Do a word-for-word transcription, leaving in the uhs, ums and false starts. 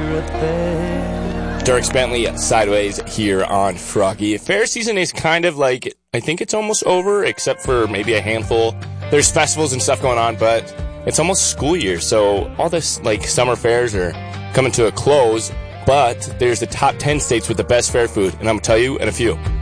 Dierks Bentley, Sideways, here on Froggy. Fair season is kind of like, I think it's almost over, except for maybe a handful. There's festivals and stuff going on, but it's almost school year, so all this, like, summer fairs are coming to a close, but there's the top ten states with the best fair food, and I'm going to tell you in a few.